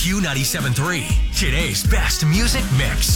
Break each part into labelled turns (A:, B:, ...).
A: Q97.3, today's best music mix.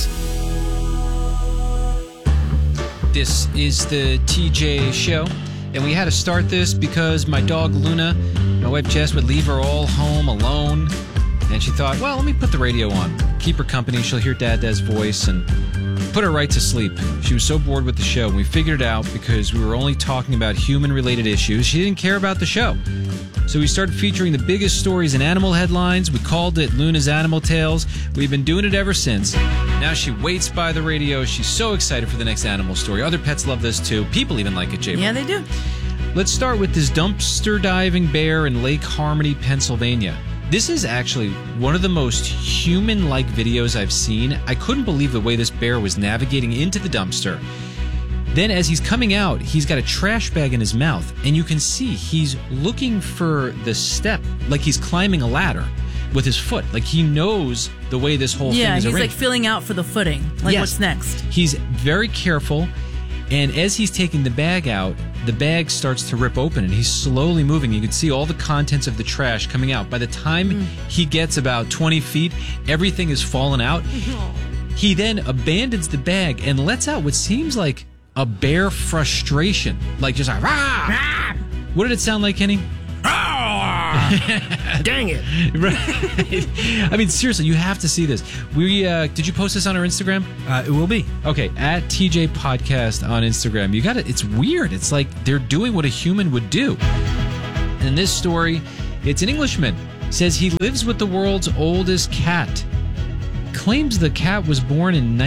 B: This is the TJ Show, and we had to start this because my dog Luna, my wife Jess, would leave her all home alone, and she thought, well, let me put the radio on, keep her company, she'll hear Dad's voice, and put her right to sleep. She was so bored with the show, and we figured it out because we were only talking about human-related issues. She didn't care about the show. So we started featuring the biggest stories in animal headlines. We called it Luna's Animal Tales. We've been doing it ever since. Now she waits by the radio. She's so excited for the next animal story. Other pets love this too. People even like it, Jay.
C: Yeah, they do.
B: Let's start with this dumpster diving bear in Lake Harmony, Pennsylvania. This is actually one of the most human-like videos I've seen. I couldn't believe the way this bear was navigating into the dumpster. Then as he's coming out, he's got a trash bag in his mouth, and you can see he's looking for the step, like he's climbing a ladder with his foot. Like he knows the way this whole thing is arranged.
C: Yeah, he's like filling out for the footing, like
B: yes.
C: What's next.
B: He's very careful, and as he's taking the bag out, the bag starts to rip open, and he's slowly moving. You can see all the contents of the trash coming out. By the time he gets about 20 feet, everything is fallen out. He then abandons the bag and lets out what seems like a bear frustration, like just like, rah! What did it sound like, Kenny?
D: Dang it.
B: Right. I mean, seriously, you have to see this. Did you post this on our Instagram?
D: It will be.
B: Okay, at TJ Podcast on Instagram. You got it. It's weird. It's like they're doing what a human would do. And in this story, it's an Englishman. Says he lives with the world's oldest cat. Claims the cat was born in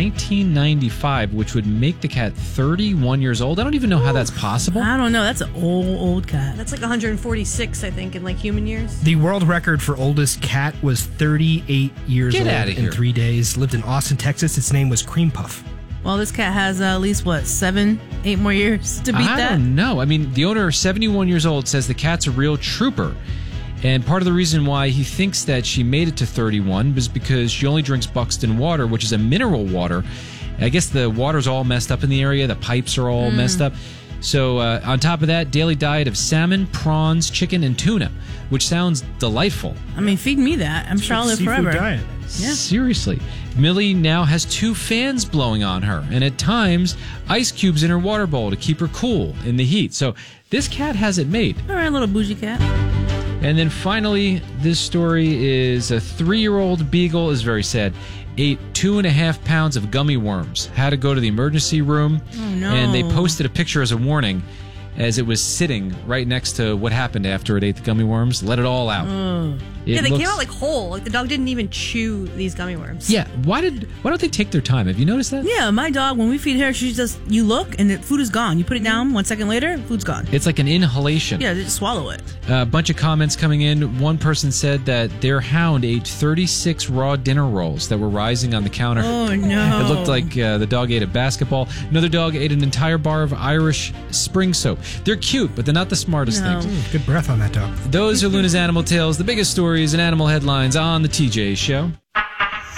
B: 1995, which would make the cat 31 years old. I don't even know how that's possible.
C: I don't know. That's an old cat.
E: That's like 146, I think, in like human years.
D: The world record for oldest cat was 38 years
B: Get
D: old
B: outta here.
D: in 3 days. Lived in Austin, Texas. Its name was Cream Puff.
C: Well, this cat has at least, 7, 8 more years to beat
B: I
C: that?
B: don't know. I mean, the owner, 71 years old, says the cat's a real trooper. And part of the reason why he thinks that she made it to 31 was because she only drinks Buxton water, which is a mineral water. I guess the water's all messed up in the area. The pipes are all messed up. So on top of that, daily diet of salmon, prawns, chicken, and tuna, which sounds delightful.
C: I mean, feed me that. I'm sure I'll live
D: Seafood
C: forever.
D: diet.
C: Yeah.
B: Seriously. Millie now has 2 fans blowing on her, and at times, ice cubes in her water bowl to keep her cool in the heat. So this cat has it made.
C: All right, little bougie cat.
B: And then finally, this story is a 3-year-old beagle, is very sad, ate 2.5 pounds of gummy worms, had to go to the emergency room,
C: Oh, no.
B: and they posted a picture as a warning as it was sitting right next to what happened after it ate the gummy worms. Let it all out.
E: Yeah, they came out like whole. Like the dog didn't even chew these gummy worms.
B: Yeah, why don't they take their time? Have you noticed that?
C: Yeah, my dog, when we feed her, she's just, you look and the food is gone. You put it down, 1 second later, food's gone.
B: It's like an inhalation.
C: Yeah, they just swallow it.
B: A bunch of comments coming in. One person said that their hound ate 36 raw dinner rolls that were rising on the counter.
C: Oh, no.
B: It looked like the dog ate a basketball. Another dog ate an entire bar of Irish spring soap. They're cute, but they're not the smartest
C: No.
B: things.
D: Good breath on that dog.
B: Those are Luna's Animal Tales, the biggest stories and animal headlines on the TJ Show.